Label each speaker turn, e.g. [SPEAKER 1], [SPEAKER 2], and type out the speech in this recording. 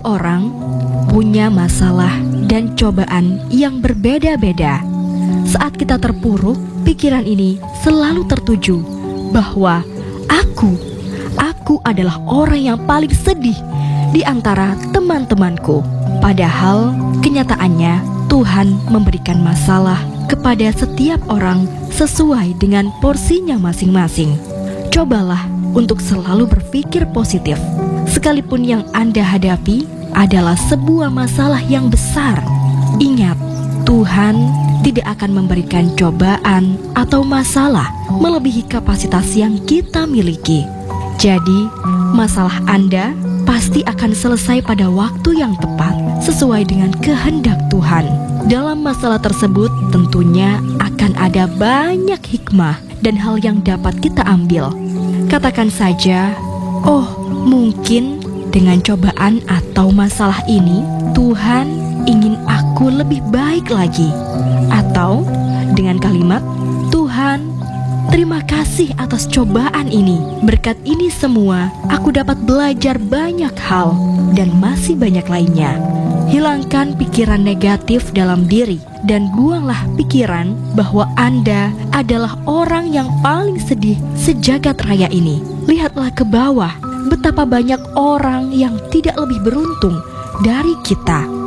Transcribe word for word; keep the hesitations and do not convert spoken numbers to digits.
[SPEAKER 1] orang punya masalah dan cobaan yang berbeda-beda. Saat kita terpuruk, pikiran ini selalu tertuju bahwa aku, aku adalah orang yang paling sedih di antara teman-temanku. Padahal kenyataannya Tuhan memberikan masalah kepada setiap orang sesuai dengan porsinya masing-masing. Cobalah untuk selalu berpikir positif, sekalipun yang Anda hadapi adalah sebuah masalah yang besar. Ingat, Tuhan tidak akan memberikan cobaan atau masalah melebihi kapasitas yang kita miliki. Jadi, masalah Anda pasti akan selesai pada waktu yang tepat sesuai dengan kehendak Tuhan. Dalam masalah tersebut tentunya akan ada banyak hikmah dan hal yang dapat kita ambil. Katakan saja, oh mungkin dengan cobaan atau masalah ini Tuhan ingin aku lebih baik lagi. Atau dengan kalimat, Tuhan, terima kasih atas cobaan ini. Berkat ini semua, aku dapat belajar banyak hal dan masih banyak lainnya. Hilangkan pikiran negatif dalam diri dan buanglah pikiran bahwa Anda adalah orang yang paling sedih sejagat raya ini. Lihatlah ke bawah, betapa banyak orang yang tidak lebih beruntung dari kita.